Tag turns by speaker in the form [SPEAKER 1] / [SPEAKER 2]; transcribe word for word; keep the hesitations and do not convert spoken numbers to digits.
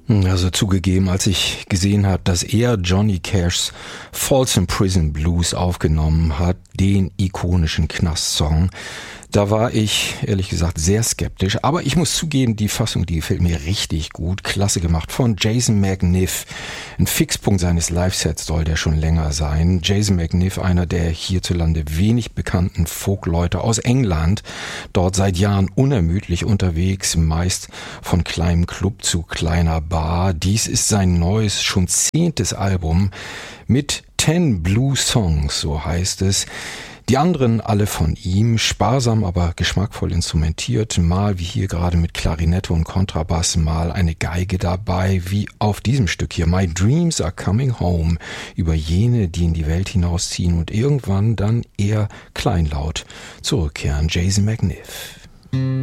[SPEAKER 1] Also zugegeben, als ich gesehen habe, dass er Johnny Cashs Folsom Prison Blues aufgenommen hat, den ikonischen Knast-Song, da war ich, ehrlich gesagt, sehr skeptisch. Aber ich muss zugeben, die Fassung, die gefällt mir richtig gut. Klasse gemacht von Jason McNiff. Ein Fixpunkt seines Live-Sets soll der schon länger sein. Jason McNiff, einer der hierzulande wenig bekannten Folkleute aus England. Dort seit Jahren unermüdlich unterwegs, meist von kleinem Club zu kleiner Bar. Dies ist sein neues, schon zehntes Album mit Ten Blue Songs, so heißt es. Die anderen alle von ihm, sparsam, aber geschmackvoll instrumentiert, mal wie hier gerade mit Klarinette und Kontrabass, mal eine Geige dabei, wie auf diesem Stück hier, My Dreams Are Coming Home, über jene, die in die Welt hinausziehen und irgendwann dann eher kleinlaut zurückkehren. Jason McNiff.